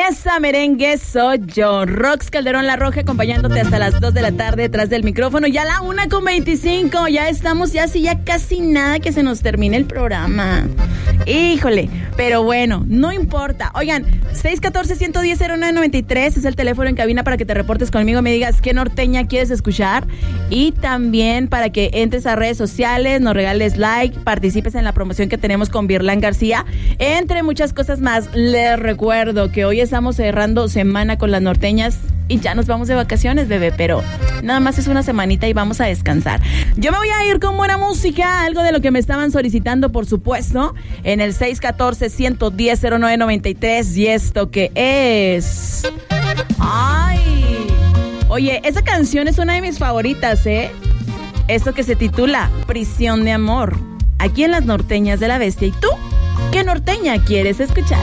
Mesa Merengue soy yo, Rox Calderón La Roja, acompañándote hasta las 2 de la tarde detrás del micrófono. Ya a la 1:25, ya estamos, ya casi nada que se nos termine el programa. Híjole, pero bueno, no importa. Oigan, 614-110-0993 es el teléfono en cabina para que te reportes conmigo, me digas qué norteña quieres escuchar. Y también para que entres a redes sociales, nos regales like, participes en la promoción que tenemos con Virlán García, entre muchas cosas más. Les recuerdo que hoy estamos cerrando semana con las norteñas y ya nos vamos de vacaciones, bebé, pero nada más es una semanita y vamos a descansar. Yo me voy a ir con buena música, algo de lo que me estaban solicitando, por supuesto, en el 614-110-0993, y esto que es... ¡Ay! Oye, esa canción es una de mis favoritas, ¿eh? Esto que se titula Prisión de Amor, aquí en las norteñas de la bestia. ¿Y tú? ¿Qué norteña quieres escuchar?